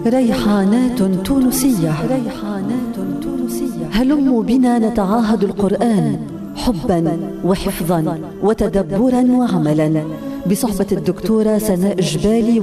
ريحانات تونسية. هلموا بنا نتعاهد القرآن حبا وحفظا وتدبرا وعملا بصحبة الدكتورة سناء جبالي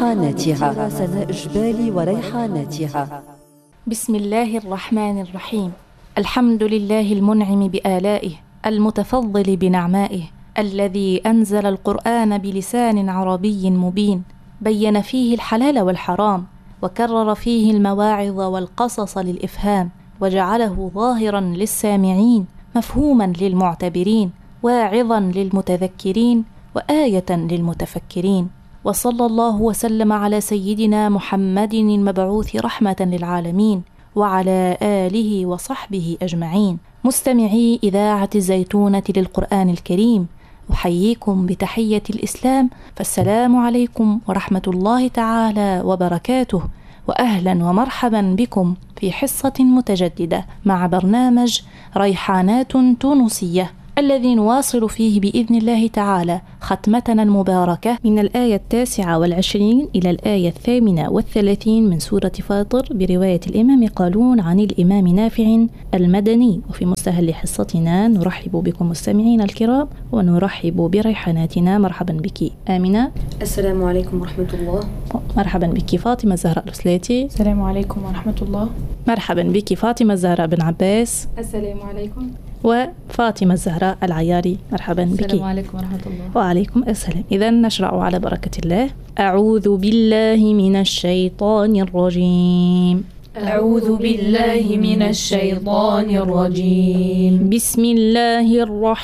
وريحاناتها. بسم الله الرحمن الرحيم. الحمد لله المنعم بآلائه المتفضل بنعمائه، الذي أنزل القرآن بلسان عربي مبين، بين فيه الحلال والحرام، وكرر فيه المواعظ والقصص للإفهام، وجعله ظاهرا للسامعين، مفهوما للمعتبرين، واعظا للمتذكرين، وآية للمتفكرين. وصلى الله وسلم على سيدنا محمد المبعوث رحمة للعالمين، وعلى آله وصحبه أجمعين. مستمعي إذاعة الزيتونة للقرآن الكريم، أحييكم بتحية الإسلام، فالسلام عليكم ورحمة الله تعالى وبركاته، وأهلا ومرحبا بكم في حصة متجددة مع برنامج ريحانات تونسية، الذي نواصل فيه بإذن الله تعالى ختمتنا المباركة من الآية 29 إلى الآية 38 من سورة فاطر برواية الإمام قالون عن الإمام نافع المدني. وفي مستهل حصتنا نرحب بكم مستمعين الكرام، ونرحب بريحاناتنا. مرحبا بك آمنة. السلام عليكم ورحمة الله. مرحبا بك فاطمة الزهراء الأسلاتي. السلام عليكم ورحمة الله. مرحبا بك فاطمة الزهراء بن عباس. السلام عليكم. وفاطمة الزهراء العياري. مرحبا بك. السلام عليكم ورحمة الله. وعليكم السلام. إذا نشرع على بركة الله. أعوذ بالله من الشيطان الرجيم. أعوذ بالله من الشيطان الرجيم. بسم الله الرحمن